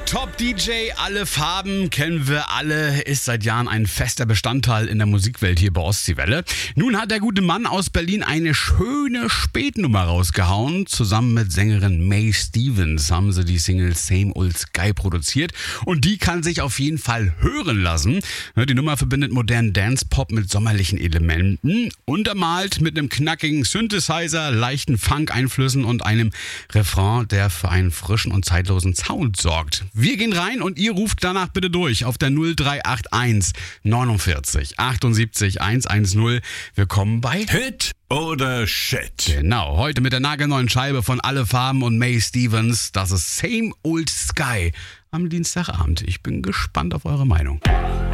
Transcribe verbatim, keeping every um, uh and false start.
Top-D J, alle Farben kennen wir alle, ist seit Jahren ein fester Bestandteil in der Musikwelt hier bei Ostseewelle. Nun hat der gute Mann aus Berlin eine schöne Spätnummer rausgehauen. Zusammen mit Sängerin Mae Stevens haben sie die Single Same Old Sky produziert und die kann sich auf jeden Fall hören lassen. Die Nummer verbindet modernen Dance-Pop mit sommerlichen Elementen, untermalt mit einem knackigen Synthesizer, leichten Funk-Einflüssen und einem Refrain, der für einen frischen und zeitlosen Sound sorgt. Wir gehen rein und ihr ruft danach bitte durch auf der null drei acht eins neunundvierzig achtundsiebzig hundertzehn. Willkommen bei Hit oder Shit. Genau, heute mit der nagelneuen Scheibe von Alle Farben und Mae Stevens. Das ist Same Old Sky am Dienstagabend. Ich bin gespannt auf eure Meinung.